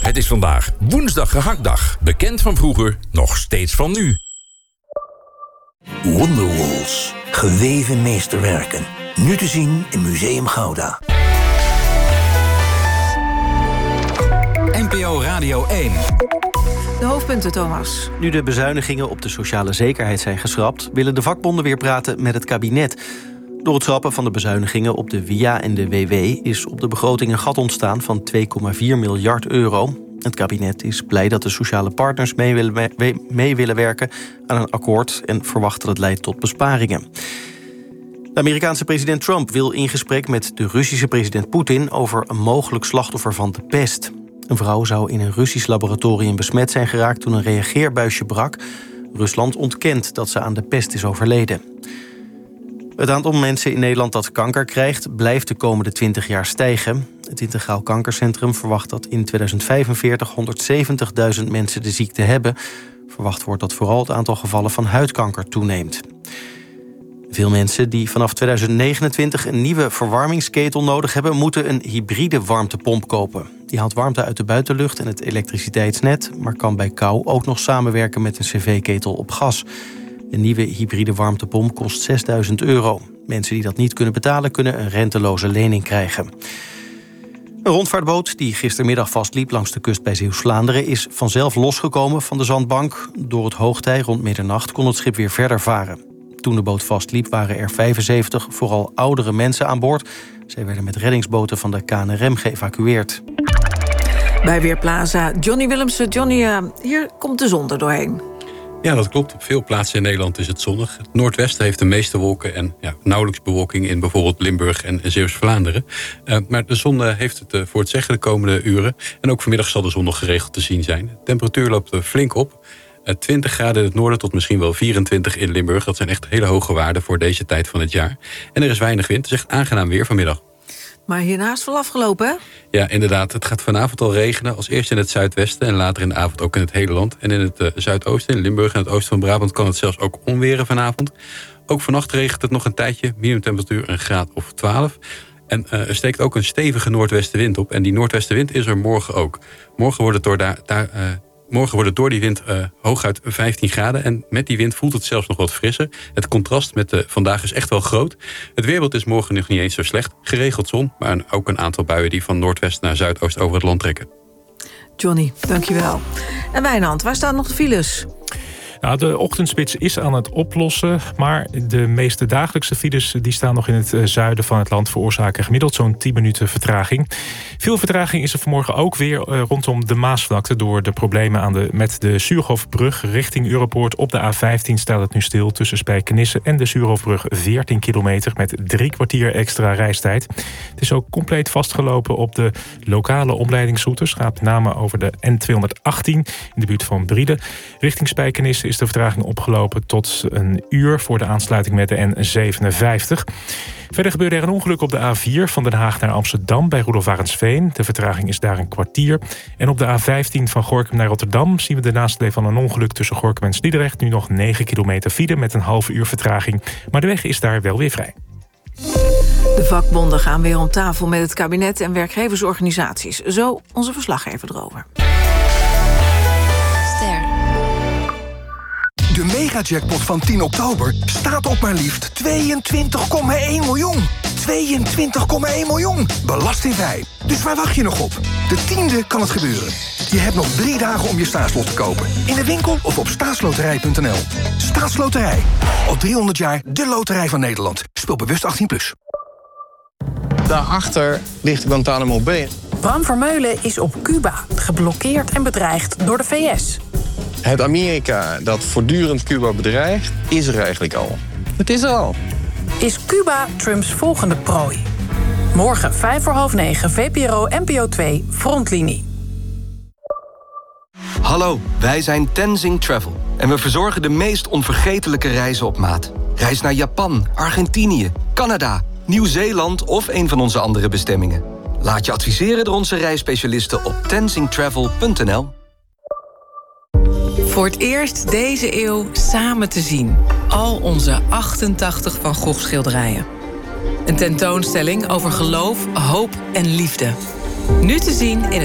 Het is vandaag woensdag gehaktdag. Bekend van vroeger, nog steeds van nu. Wonderwalls. Geweven meesterwerken. Nu te zien in Museum Gouda. NPO Radio 1. De hoofdpunten, Thomas. Nu de bezuinigingen op de sociale zekerheid zijn geschrapt, willen de vakbonden weer praten met het kabinet. Door het schrappen van de bezuinigingen op de WIA en de WW is op de begroting een gat ontstaan van 2,4 miljard euro. Het kabinet is blij dat de sociale partners mee willen werken aan een akkoord en verwacht dat het leidt tot besparingen. De Amerikaanse president Trump wil in gesprek met de Russische president Poetin over een mogelijk slachtoffer van de pest. Een vrouw zou in een Russisch laboratorium besmet zijn geraakt toen een reageerbuisje brak. Rusland ontkent dat ze aan de pest is overleden. Het aantal mensen in Nederland dat kanker krijgt blijft de komende 20 jaar stijgen. Het Integraal Kankercentrum verwacht dat in 2045 170.000 mensen de ziekte hebben. Verwacht wordt dat vooral het aantal gevallen van huidkanker toeneemt. Veel mensen die vanaf 2029 een nieuwe verwarmingsketel nodig hebben, moeten een hybride warmtepomp kopen. Die haalt warmte uit de buitenlucht en het elektriciteitsnet, maar kan bij kou ook nog samenwerken met een cv-ketel op gas. Een nieuwe hybride warmtepomp kost €6.000. Mensen die dat niet kunnen betalen, kunnen een renteloze lening krijgen. Een rondvaartboot die gistermiddag vastliep langs de kust bij Zeeuws-Vlaanderen is vanzelf losgekomen van de zandbank. Door het hoogtij rond middernacht kon het schip weer verder varen. Toen de boot vastliep waren er 75, vooral oudere mensen aan boord. Zij werden met reddingsboten van de KNRM geëvacueerd. Bij Weerplaza Johnny Willemsen. Johnny, hier komt de zon er doorheen. Ja, dat klopt. Op veel plaatsen in Nederland is het zonnig. Het noordwesten heeft de meeste wolken en nauwelijks bewolking in bijvoorbeeld Limburg en Zeeuws-Vlaanderen. Maar de zon heeft het voor het zeggen de komende uren. En ook vanmiddag zal de zon nog geregeld te zien zijn. De temperatuur loopt flink op. 20 graden in het noorden tot misschien wel 24 in Limburg. Dat zijn echt hele hoge waarden voor deze tijd van het jaar. En er is weinig wind, dus echt aangenaam weer vanmiddag. Maar hiernaast wel afgelopen, hè? Ja, inderdaad. Het gaat vanavond al regenen. Als eerst in het zuidwesten en later in de avond ook in het hele land. En in het zuidoosten, in Limburg en het oosten van Brabant kan het zelfs ook onweren vanavond. Ook vannacht regent het nog een tijdje. Minimumtemperatuur een graad of 12. En er steekt ook een stevige noordwestenwind op. En die noordwestenwind is er morgen ook. Morgen wordt het door die wind hooguit 15 graden. En met die wind voelt het zelfs nog wat frisser. Het contrast met vandaag is echt wel groot. Het weerbeeld is morgen nog niet eens zo slecht. Geregeld zon, maar ook een aantal buien die van noordwest naar zuidoost over het land trekken. Johnny, dankjewel. En Wijnand, waar staan nog de files? Nou, de ochtendspits is aan het oplossen, maar de meeste dagelijkse files die staan nog in het zuiden van het land, veroorzaken gemiddeld zo'n 10 minuten vertraging. Veel vertraging is er vanmorgen ook weer rondom de Maasvlakte door de problemen met de Suurhofbrug richting Europoort. Op de A15 staat het nu stil tussen Spijkenisse en de Suurhofbrug 14 kilometer met 3 kwartier extra reistijd. Het is ook compleet vastgelopen op de lokale omleidingsroutes. Het gaat met name over de N218 in de buurt van Brieden. Richting Spijkenisse is de vertraging opgelopen tot een uur voor de aansluiting met de N57. Verder gebeurde er een ongeluk op de A4 van Den Haag naar Amsterdam bij Roelof Arendsveen. De vertraging is daar een kwartier. En op de A15 van Gorinchem naar Rotterdam zien we de nasleep van een ongeluk tussen Gorinchem en Sliedrecht. Nu nog 9 kilometer file met een half uur vertraging. Maar de weg is daar wel weer vrij. De vakbonden gaan weer om tafel met het kabinet en werkgeversorganisaties. Zo onze verslaggever erover. De megajackpot van 10 oktober staat op maar liefst 22,1 miljoen. 22,1 miljoen. Belastingvrij. Dus waar wacht je nog op? De 10e kan het gebeuren. Je hebt nog 3 dagen om je staatslot te kopen. In de winkel of op staatsloterij.nl. Staatsloterij. Al 300 jaar de loterij van Nederland. Speel bewust 18+. Daarachter ligt Guantanamo Bay. Bram Vermeulen is op Cuba, geblokkeerd en bedreigd door de VS. Het Amerika dat voortdurend Cuba bedreigt, is er eigenlijk al. Het is er al. Is Cuba Trumps volgende prooi? Morgen 9:05, VPRO NPO 2, Frontlinie. Hallo, wij zijn Tenzing Travel. En we verzorgen de meest onvergetelijke reizen op maat. Reis naar Japan, Argentinië, Canada, Nieuw-Zeeland of een van onze andere bestemmingen. Laat je adviseren door onze reisspecialisten op tenzingtravel.nl. Voor het eerst deze eeuw samen te zien. Al onze 88 Van Gogh schilderijen. Een tentoonstelling over geloof, hoop en liefde. Nu te zien in het